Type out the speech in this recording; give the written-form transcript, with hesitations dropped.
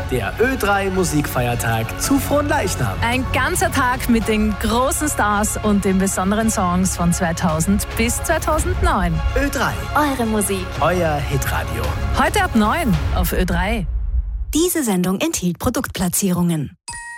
der Ö3 Musikfeiertag zu Fronleichnam. Ein ganzer Tag mit den großen Stars und den besonderen Songs von 2000 bis 2009. Ö3, Eure Musik. euer Hitradio. Heute ab 9 auf Ö3. Diese Sendung enthielt Produktplatzierungen.